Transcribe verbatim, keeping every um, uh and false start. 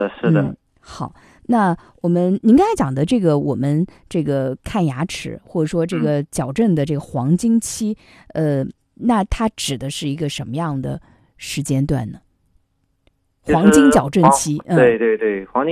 呃，是的。 嗯，好。那我们您刚才讲的这个，我们这个看牙齿或者说这个矫正的这个黄金期，呃，那它指的是一个什么样的时间段呢？ 就是黄金矫正黄， 期，嗯。 对对对，黄金。